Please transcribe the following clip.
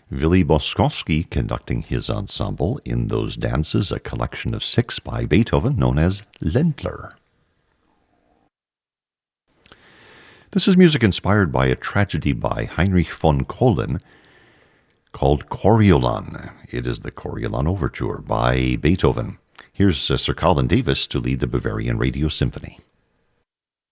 Willy Boskowski conducting his ensemble in those dances, a collection of 6 by Beethoven known as Ländler. This is music inspired by a tragedy by Heinrich von Kolin called Coriolan. It is the Coriolan Overture by Beethoven. Here's Sir Colin Davis to lead the Bavarian Radio Symphony.